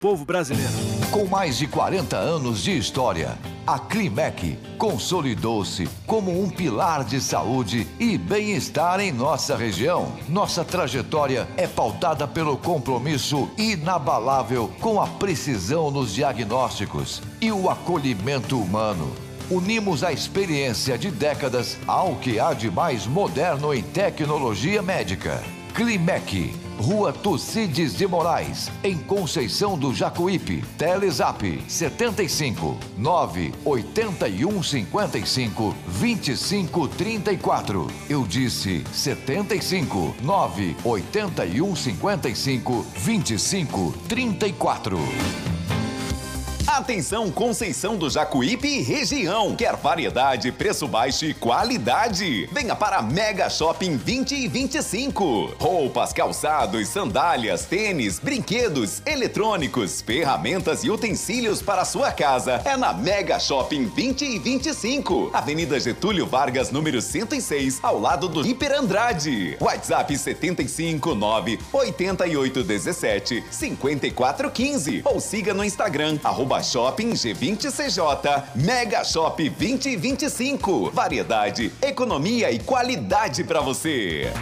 povo brasileiro. Com mais de 40 anos de história, a Climec consolidou-se como um pilar de saúde e bem-estar em nossa região. Nossa trajetória é pautada pelo compromisso inabalável com a precisão nos diagnósticos e o acolhimento humano. Unimos a experiência de décadas ao que há de mais moderno em tecnologia médica. Climec, Rua Tucídides de Moraes, em Conceição do Jacuípe. Telezap 75 981 55 25 34. Eu disse 75 981 55 25 34. Atenção, Conceição do Jacuípe e região. Quer variedade, preço baixo e qualidade? Venha para a Mega Shopping 20 e 25. Roupas, calçados, sandálias, tênis, brinquedos, eletrônicos, ferramentas e utensílios para a sua casa. É na Mega Shopping 20 e 25. Avenida Getúlio Vargas, número 106, ao lado do Hiper Andrade. WhatsApp 75 9 88 17 54 15. Ou siga no Instagram, Shopping G20CJ, Mega Shop 2025. Variedade, economia e qualidade pra você.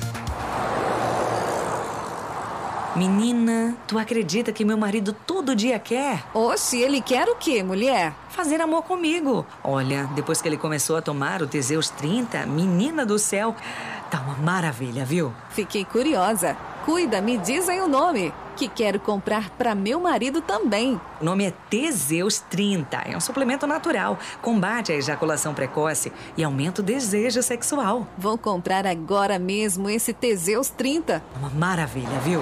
Menina, tu acredita que meu marido todo dia quer? Oxe, ele quer o quê, mulher? Fazer amor comigo. Olha, depois que ele começou a tomar o Teseus 30, menina do céu, tá uma maravilha, viu? Fiquei curiosa. Cuida, me diz aí o nome, que quero comprar para meu marido também. O nome é Teseus 30. É um suplemento natural. Combate a ejaculação precoce e aumenta o desejo sexual. Vou comprar agora mesmo esse Teseus 30. Uma maravilha, viu?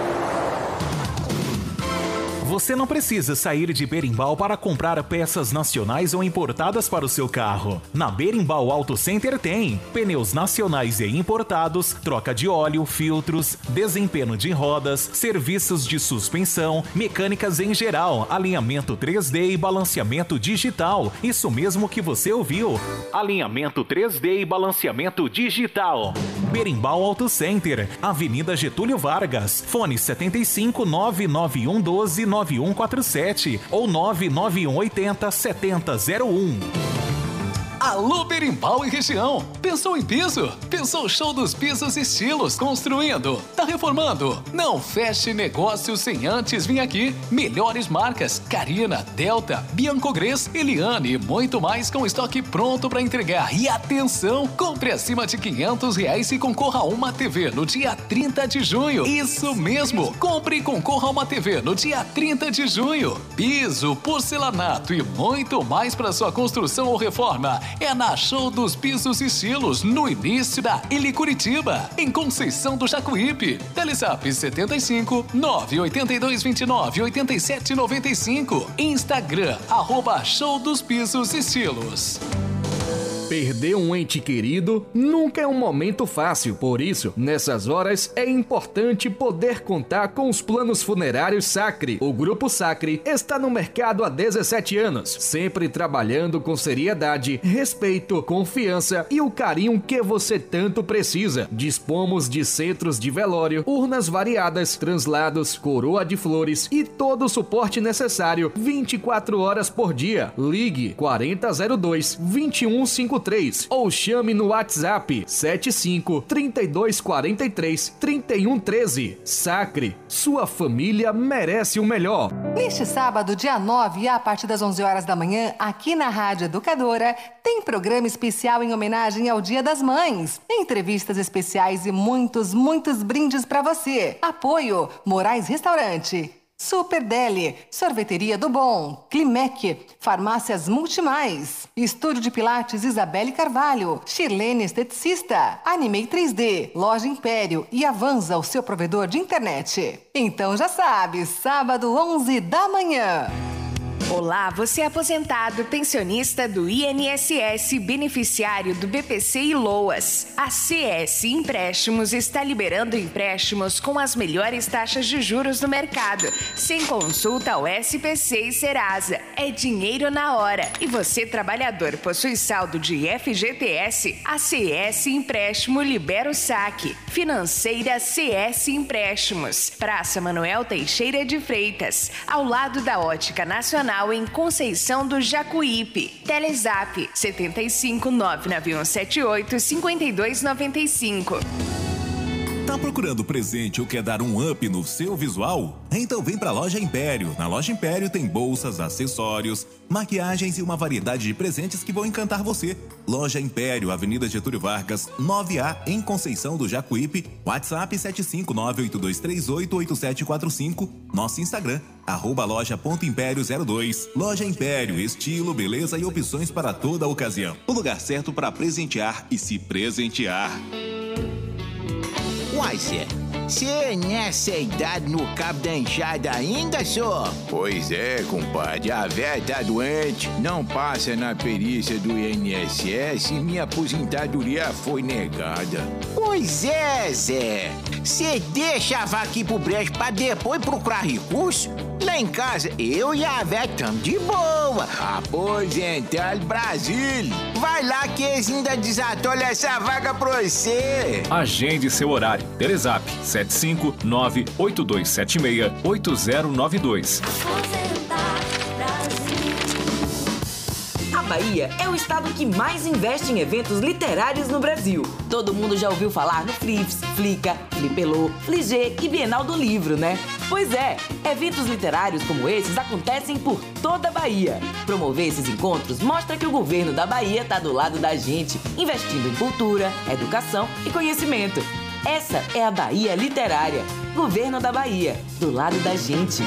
Você não precisa sair de Berimbau para comprar peças nacionais ou importadas para o seu carro. Na Berimbau Auto Center tem pneus nacionais e importados, troca de óleo, filtros, desempenho de rodas, serviços de suspensão, mecânicas em geral, alinhamento 3D e balanceamento digital. Isso mesmo que você ouviu. Alinhamento 3D e balanceamento digital. Berimbau Auto Center, Avenida Getúlio Vargas, fone 75 991 12 9147 ou 99180 7001. Alô, Berimbau e região. Pensou em piso? Pensou show dos pisos e estilos? Construindo? Tá reformando? Não feche negócio sem antes vir aqui. Melhores marcas: Carina, Delta, Biancogres, Eliane e muito mais com estoque pronto para entregar. E atenção, compre acima de R$500 e concorra a uma TV no dia 30 de junho. Isso mesmo, compre e concorra a uma TV no dia 30 de junho. Piso, porcelanato e muito mais para sua construção ou reforma. É na Show dos Pisos e Estilos, no início da Ili Curitiba, em Conceição do Jacuípe. Telezap 75 982 29 87 95. Instagram, @Show dos Pisos e Estilos. Perder um ente querido nunca é um momento fácil, por isso, nessas horas é importante poder contar com os planos funerários Sacre. O Grupo Sacre está no mercado há 17 anos, sempre trabalhando com seriedade, respeito, confiança e o carinho que você tanto precisa. Dispomos de centros de velório, urnas variadas, translados, coroa de flores e todo o suporte necessário 24 horas por dia. Ligue 4002 2153 ou chame no WhatsApp 75 32 43 31 13. Sacre, sua família merece o melhor. Neste sábado, dia 9, a partir das 11 horas da manhã, aqui na Rádio Educadora, tem programa especial em homenagem ao Dia das Mães. Entrevistas especiais e muitos brindes para você. Apoio Moraes Restaurante, Super Deli, Sorveteria do Bom, Climec, Farmácias Multimais, Estúdio de Pilates Isabelle Carvalho, Shirlene Esteticista, Animei 3D, Loja Império e Avanza, o seu provedor de internet. Então já sabe, sábado 11 da manhã. Olá, você é aposentado, pensionista do INSS, beneficiário do BPC e LOAS. A CS Empréstimos está liberando empréstimos com as melhores taxas de juros do mercado, sem consulta ao SPC e Serasa. É dinheiro na hora. E você, trabalhador, possui saldo de FGTS? A CS Empréstimo libera o saque. Financeira CS Empréstimos. Praça Manuel Teixeira de Freitas, ao lado da Ótica Nacional, em Conceição do Jacuípe. Telezap 75 99178 5295. Tá procurando presente ou quer dar um up no seu visual? Então vem pra Loja Império. Na Loja Império tem bolsas, acessórios, maquiagens e uma variedade de presentes que vão encantar você. Loja Império, Avenida Getúlio Vargas, 9A, em Conceição do Jacuípe. WhatsApp 75982388745. Nosso Instagram, @loja.império02. Loja Império, estilo, beleza e opções para toda ocasião. O lugar certo para presentear e se presentear. Uai, Zé, você nessa idade no cabo da enxada ainda, só? Pois é, compadre, a véia tá doente, não passa na perícia do INSS e minha aposentadoria foi negada. Pois é, Zé, você deixa a vaca ir pro brejo pra depois procurar recurso? Lá em casa, eu e a véia tamo de boa. Aposentado Brasil. Vai lá que eles ainda desatolham essa vaga pra você. Agende seu horário. Telezap 75982768092. A Bahia é o estado que mais investe em eventos literários no Brasil. Todo mundo já ouviu falar no Flips, Flica, Flipelô, Fligê e Bienal do Livro, né? Pois é, eventos literários como esses acontecem por toda a Bahia. Promover esses encontros mostra que o governo da Bahia está do lado da gente, investindo em cultura, educação e conhecimento. Essa é a Bahia Literária. Governo da Bahia, do lado da gente.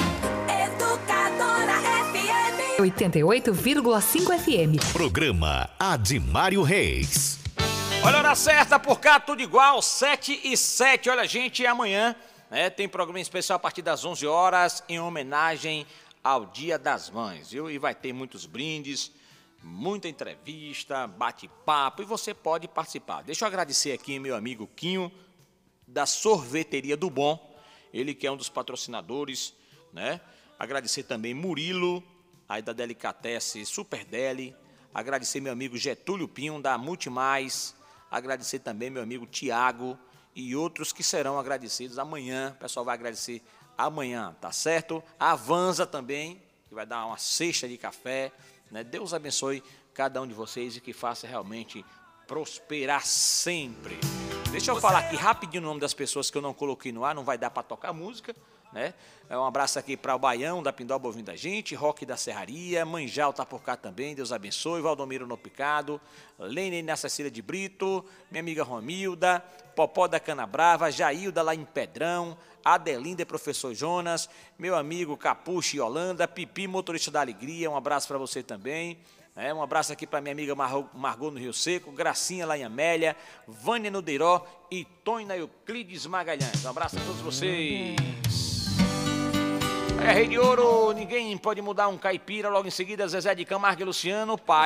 88,5 FM. Programa Adimário Reis. Olha a hora certa, por cá tudo igual, 7h07. Olha, gente, amanhã tem programa especial a partir das 11 horas em homenagem ao Dia das Mães, viu? E vai ter muitos brindes, muita entrevista, bate-papo e você pode participar. Deixa eu agradecer aqui meu amigo Quinho, da Sorveteria do Bom, ele que é um dos patrocinadores, né? Agradecer também Murilo, aí da Delicatesse Super Deli, agradecer meu amigo Getúlio Pinho, da Multimais, agradecer também meu amigo Tiago e outros que serão agradecidos amanhã, o pessoal vai agradecer amanhã, tá certo? A Avanza também, que vai dar uma cesta de café, né? Deus abençoe cada um de vocês e que faça realmente prosperar sempre. Deixa eu falar aqui rapidinho o nome das pessoas que eu não coloquei no ar, não vai dar para tocar música, né? Um abraço aqui para o Baião, da Pindó ouvindo a gente, Roque da Serraria, Manjal tá por cá também, Deus abençoe, Valdomiro no Picado, Lene na Cecília de Brito, minha amiga Romilda, Popó da Cana Brava, Jailda lá em Pedrão, Adelinda e Professor Jonas, meu amigo Capucho e Holanda, Pipi, motorista da Alegria, um abraço para você também. Um abraço aqui para minha amiga Margot no Rio Seco, Gracinha lá em Amélia, Vânia no Deiró e Tônia Euclides Magalhães. Um abraço a todos vocês. Rei de Ouro, ninguém pode mudar um caipira. Logo em seguida, Zezé de Camargo e Luciano, pai.